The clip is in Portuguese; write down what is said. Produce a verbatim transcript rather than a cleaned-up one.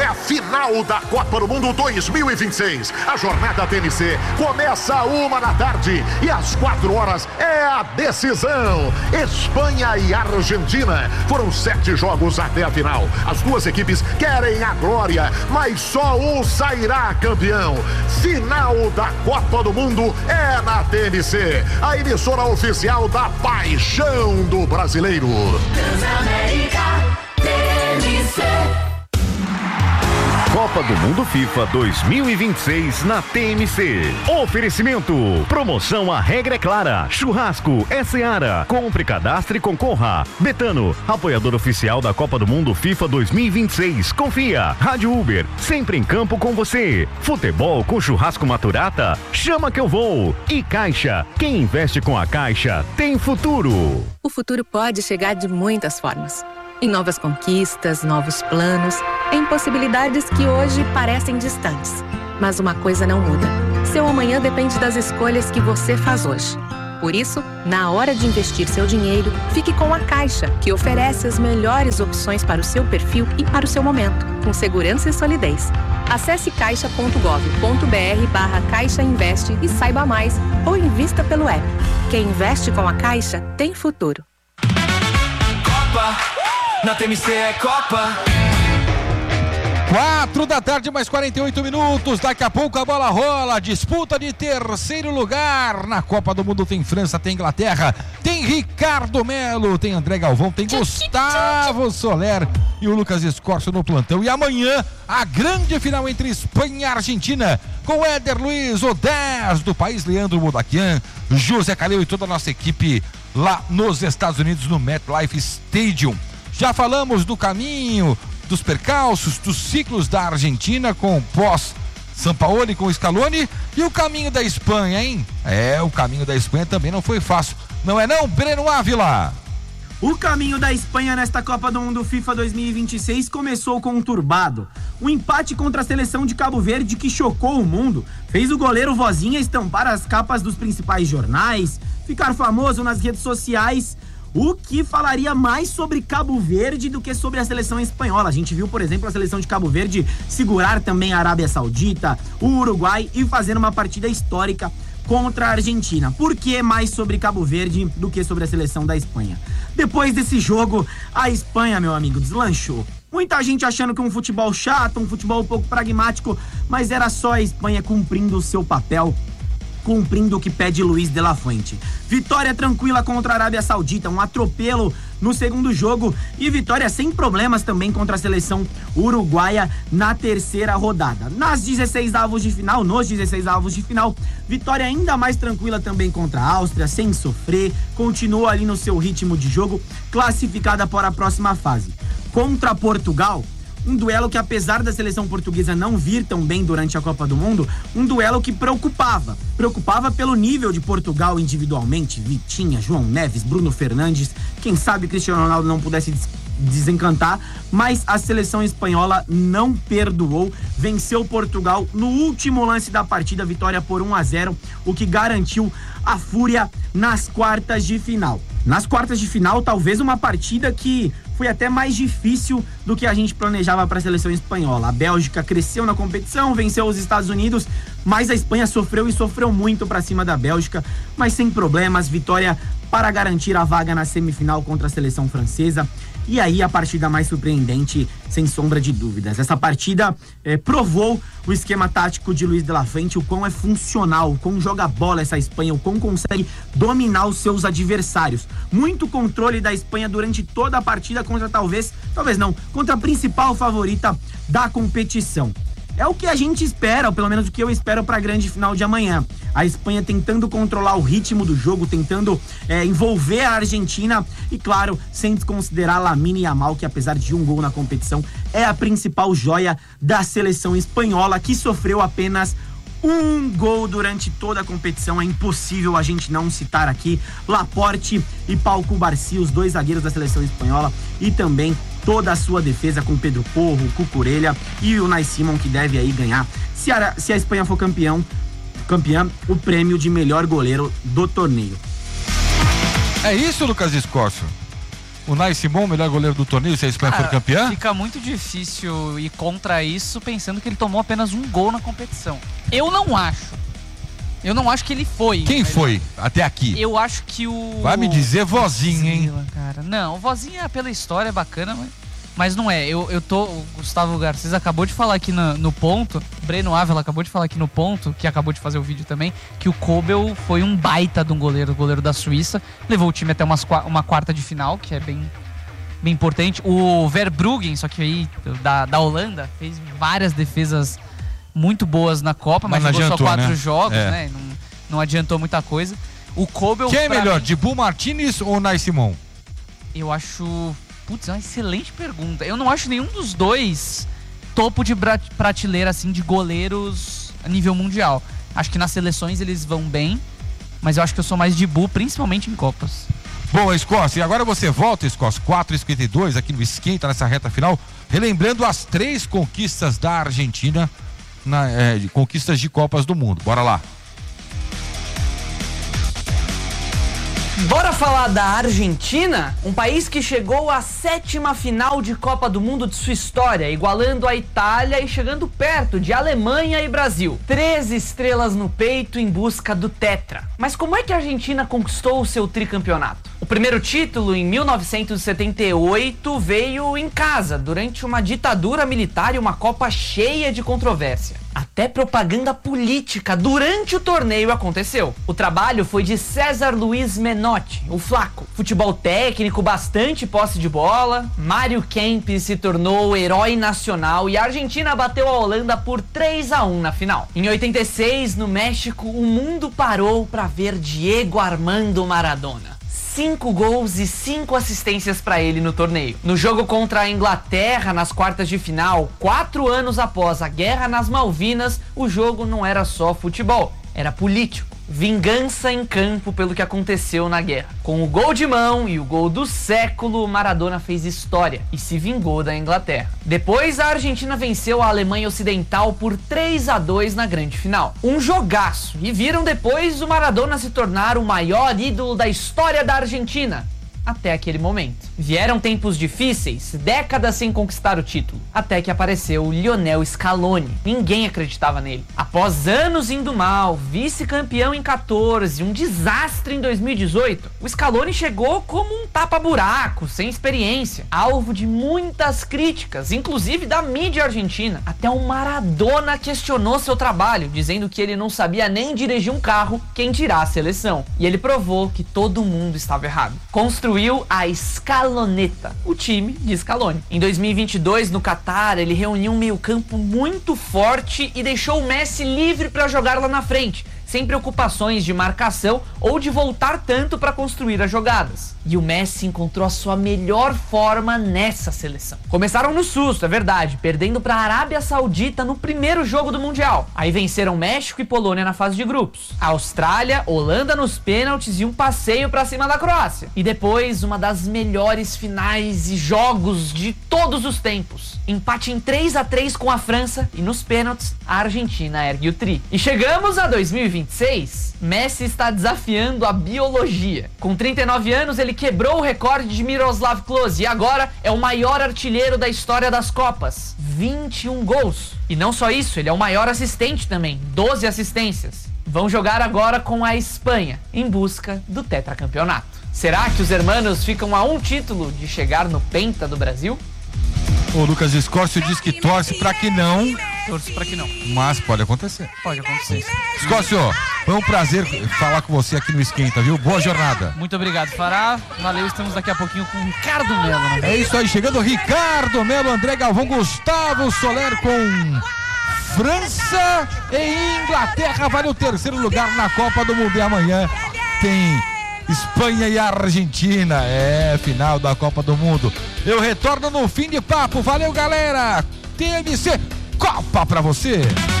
é a final da Copa do Mundo dois mil e vinte e seis. A jornada T N C começa a uma da tarde e às quatro horas é a decisão. Espanha e Argentina. Foram sete jogos até a final. As duas equipes querem a glória, mas só um sairá campeão. Final da Copa do Mundo é na T N C, a emissora oficial da paixão do brasileiro. Transamérica T N C. Copa do Mundo FIFA dois mil e vinte e seis na T M C. Oferecimento. Promoção A Regra é Clara. Churrasco é Seara. Compre, cadastre e concorra. Betano, apoiador oficial da Copa do Mundo FIFA dois mil e vinte e seis. Confia. Rádio Uber, sempre em campo com você. Futebol com churrasco Maturata? Chama que eu vou. E Caixa. Quem investe com a Caixa tem futuro. O futuro pode chegar de muitas formas. Em novas conquistas, novos planos, em possibilidades que hoje parecem distantes. Mas uma coisa não muda. Seu amanhã depende das escolhas que você faz hoje. Por isso, na hora de investir seu dinheiro, fique com a Caixa, que oferece as melhores opções para o seu perfil e para o seu momento, com segurança e solidez. Acesse caixa ponto gov ponto br barra Caixa Investe e saiba mais, ou invista pelo app. Quem investe com a Caixa tem futuro. Copa! Na T M C é Copa. Quatro da tarde, mais quarenta e oito minutos. Daqui a pouco a bola rola. Disputa de terceiro lugar. Na Copa do Mundo tem França, tem Inglaterra, tem Ricardo Melo, tem André Galvão, tem Gustavo Soler e o Lucas Escorcio no plantão. E amanhã a grande final entre Espanha e Argentina, com Éder Luiz, o dez do país, Leandro Modaquian, José Caleu e toda a nossa equipe lá nos Estados Unidos, no MetLife Stadium. Já falamos do caminho, dos percalços, dos ciclos da Argentina com pós-Sampaoli, com Scaloni, e o caminho da Espanha, hein? É, o caminho da Espanha também não foi fácil, não é não, Breno Ávila? O caminho da Espanha nesta Copa do Mundo FIFA dois mil e vinte e seis começou conturbado. Um empate contra a seleção de Cabo Verde que chocou o mundo, fez o goleiro Vozinha estampar as capas dos principais jornais, ficar famoso nas redes sociais, o que falaria mais sobre Cabo Verde do que sobre a seleção espanhola. A gente viu, por exemplo, a seleção de Cabo Verde segurar também a Arábia Saudita, o Uruguai e fazer uma partida histórica contra a Argentina. Por que mais sobre Cabo Verde do que sobre a seleção da Espanha? Depois desse jogo, a Espanha, meu amigo, deslanchou. Muita gente achando que um futebol chato, um futebol um pouco pragmático, mas era só a Espanha cumprindo o seu papel, cumprindo o que pede Luiz de la Fuente. Vitória tranquila contra a Arábia Saudita, um atropelo no segundo jogo e vitória sem problemas também contra a seleção uruguaia na terceira rodada. Nas dezesseis avos de final, nos dezesseis avos de final, vitória ainda mais tranquila também contra a Áustria, sem sofrer, continuou ali no seu ritmo de jogo, classificada para a próxima fase. Contra Portugal, um duelo que, apesar da seleção portuguesa não vir tão bem durante a Copa do Mundo, um duelo que preocupava. Preocupava pelo nível de Portugal individualmente. Vitinha, João Neves, Bruno Fernandes, quem sabe Cristiano Ronaldo não pudesse des- desencantar, mas a seleção espanhola não perdoou, venceu Portugal no último lance da partida, vitória por um a zero, o que garantiu a fúria nas quartas de final. Nas quartas de final, talvez uma partida que foi até mais difícil do que a gente planejava para a seleção espanhola. A Bélgica cresceu na competição, venceu os Estados Unidos, mas a Espanha sofreu e sofreu muito para cima da Bélgica, mas sem problemas, vitória para garantir a vaga na semifinal contra a seleção francesa. E aí a partida mais surpreendente, sem sombra de dúvidas. Essa partida eh, provou o esquema tático de Luiz de la Fuente, o quão é funcional, o quão joga bola essa Espanha, o quão consegue dominar os seus adversários. Muito controle da Espanha durante toda a partida contra talvez, talvez não, contra a principal favorita da competição. É o que a gente espera, ou pelo menos o que eu espero para a grande final de amanhã. A Espanha tentando controlar o ritmo do jogo, tentando é, envolver a Argentina e, claro, sem desconsiderar Lamine Yamal, que apesar de um gol na competição, é a principal joia da seleção espanhola, que sofreu apenas um gol durante toda a competição. É impossível a gente não citar aqui Laporte e Pau Cubarsí, os dois zagueiros da seleção espanhola, e também toda a sua defesa com Pedro Porro, Cucurella e o Unai Simon, que deve aí ganhar, se a, se a Espanha for campeão, campeã, o prêmio de melhor goleiro do torneio. É isso, Lucas Escorcio? O Unai Simon, melhor goleiro do torneio, se a Espanha Cara, for campeã? Fica muito difícil ir contra isso, pensando que ele tomou apenas um gol na competição. Eu não acho. Eu não acho que ele foi. Quem foi até aqui? Eu acho que o... Vai me dizer vozinho, hein? Cara. Não, o vozinho é pela história, é bacana, mas, mas não é. Eu, eu tô... O Gustavo Garcês acabou de falar aqui no, no ponto, Breno Ávila acabou de falar aqui no ponto, que acabou de fazer o vídeo também, que o Kobel foi um baita de um goleiro, goleiro da Suíça, levou o time até umas, uma quarta de final, que é bem... bem importante. O Verbruggen, só que aí da, da Holanda, fez várias defesas muito boas na Copa, mas, mas jogou adiantou, só quatro né? jogos, é. né? Não, não adiantou muita coisa. O Kobel... Quem é melhor, mim, Dibu Martínez ou Unai Simon? Eu acho... Putz, é uma excelente pergunta. Eu não acho nenhum dos dois topo de prateleira, assim, de goleiros a nível mundial. Acho que nas seleções eles vão bem, mas eu acho que eu sou mais Dibu, principalmente em Copas. Bom, Escócia, e agora você volta, Escócia, quatro e cinquenta e dois aqui no Esquenta, nessa reta final, relembrando as três conquistas da Argentina, na, é, de conquistas de Copas do Mundo. Bora lá. Bora falar da Argentina, um país que chegou à sétima final de Copa do Mundo de sua história, igualando a Itália e chegando perto de Alemanha e Brasil. Três estrelas no peito em busca do tetra. Mas como é que a Argentina conquistou o seu tricampeonato? O primeiro título, em mil novecentos e setenta e oito, veio em casa, durante uma ditadura militar e uma Copa cheia de controvérsia. Até propaganda política durante o torneio aconteceu. O trabalho foi de César Luiz Menotti, o Flaco. Futebol técnico, bastante posse de bola. Mário Kempes se tornou herói nacional e a Argentina bateu a Holanda por três a um na final. Em oitenta e seis, no México, o mundo parou para ver Diego Armando Maradona. Cinco gols e cinco assistências para ele no torneio. No jogo contra a Inglaterra, nas quartas de final, quatro anos após a Guerra nas Malvinas, o jogo não era só futebol, era político. Vingança em campo pelo que aconteceu na guerra. Com o gol de mão e o gol do século, Maradona fez história e se vingou da Inglaterra. Depois, a Argentina venceu a Alemanha Ocidental por três a dois na grande final. Um jogaço, e viram depois o Maradona se tornar o maior ídolo da história da Argentina. Até aquele momento. Vieram tempos difíceis, décadas sem conquistar o título, até que apareceu Lionel Scaloni. Ninguém acreditava nele. Após anos indo mal, vice-campeão em quatorze, um desastre em dois mil e dezoito, o Scaloni chegou como um tapa-buraco, sem experiência, alvo de muitas críticas, inclusive da mídia argentina. Até o Maradona questionou seu trabalho, dizendo que ele não sabia nem dirigir um carro, quem dirá a seleção. E ele provou que todo mundo estava errado. Construiu a Scaloneta, o time de Scaloni. Em dois mil e vinte e dois, no Catar, ele reuniu um meio-campo muito forte e deixou o Messi livre para jogar lá na frente, sem preocupações de marcação ou de voltar tanto para construir as jogadas. E o Messi encontrou a sua melhor forma nessa seleção. Começaram no susto, é verdade, perdendo para a Arábia Saudita no primeiro jogo do Mundial. Aí venceram México e Polônia na fase de grupos. A Austrália, Holanda nos pênaltis e um passeio para cima da Croácia. E depois, uma das melhores finais e jogos de todos os tempos. Empate em três a três com a França e nos pênaltis, a Argentina ergue o tri. E chegamos a dois mil e vinte e seis, Messi está desafiando a biologia. Com trinta e nove anos, ele quebrou o recorde de Miroslav Klose e agora é o maior artilheiro da história das Copas. vinte e um gols. E não só isso, ele é o maior assistente também, doze assistências. Vão jogar agora com a Espanha, em busca do tetracampeonato. Será que os hermanos ficam a um título de chegar no Penta do Brasil? O Lucas Escócio diz que torce pra que não. Torce pra que não. Mas pode acontecer. Pode acontecer. Escócio, foi um prazer falar com você aqui no Esquenta, viu? Boa jornada. Muito obrigado, Fará. Valeu, estamos daqui a pouquinho com o Ricardo Melo. Né? É isso aí, chegando o Ricardo Melo, André Galvão, Gustavo Soler com França e Inglaterra. Vale o terceiro lugar na Copa do Mundo. E amanhã tem Espanha e Argentina. É, final da Copa do Mundo. Eu retorno no fim de papo. Valeu, galera. T M C Copa pra você.